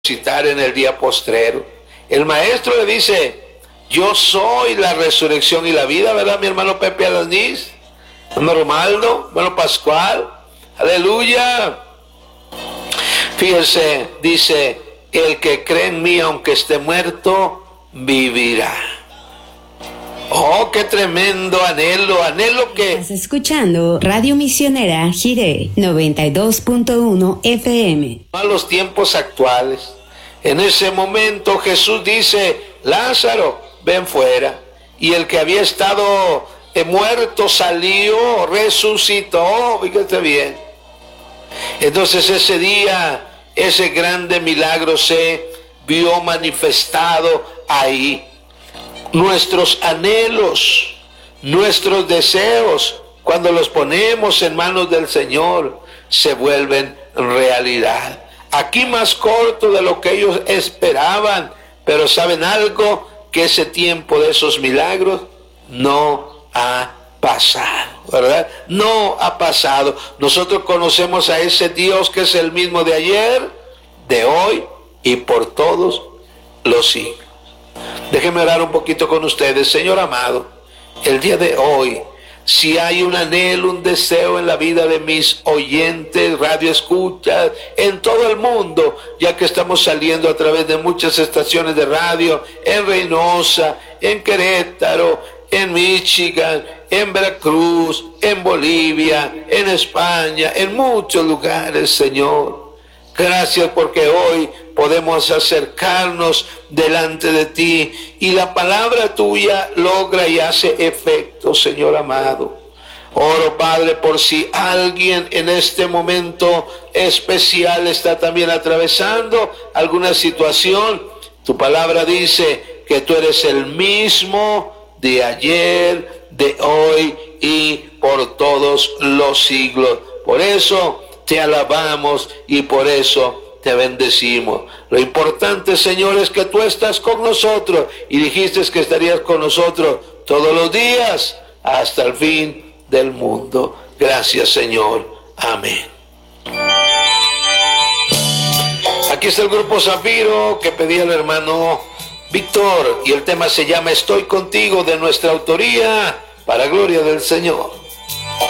resucitar en el día postrero. El maestro le dice: yo soy la resurrección y la vida, ¿verdad, mi hermano Pepe Alanis? Hermano Romaldo, hermano Pascual, aleluya. Fíjense, dice: el que cree en mí, aunque esté muerto, vivirá. Oh, qué tremendo anhelo que... Estás escuchando Radio Misionera Jiré 92.1 FM. A los tiempos actuales. En ese momento Jesús dice: Lázaro, ven fuera. Y el que había estado muerto salió, resucitó, fíjate bien. Entonces ese día, ese grande milagro se vio manifestado ahí. Nuestros anhelos, nuestros deseos, cuando los ponemos en manos del Señor, se vuelven realidad. Aquí más corto de lo que ellos esperaban, pero ¿saben algo? Que ese tiempo de esos milagros no ha pasado, ¿verdad? No ha pasado. Nosotros conocemos a ese Dios que es el mismo de ayer, de hoy y por todos los siglos. Déjenme orar un poquito con ustedes. Señor amado, el día de hoy, si hay un anhelo, un deseo en la vida de mis oyentes, radioescuchas, en todo el mundo, ya que estamos saliendo a través de muchas estaciones de radio, en Reynosa, en Querétaro, en Michigan, en Veracruz, en Bolivia, en España, en muchos lugares, Señor. Gracias porque hoy podemos acercarnos delante de ti y la palabra tuya logra y hace efecto, Señor amado. Oro, Padre, por si alguien en este momento especial está también atravesando alguna situación. Tu palabra dice que tú eres el mismo de ayer, de hoy y por todos los siglos. Por eso te alabamos y por eso te bendecimos. Lo importante, Señor, es que tú estás con nosotros y dijiste que estarías con nosotros todos los días hasta el fin del mundo. Gracias, Señor. Amén. Aquí está el grupo Zafiro que pedía el hermano Víctor y el tema se llama Estoy contigo, de nuestra autoría, para gloria del Señor.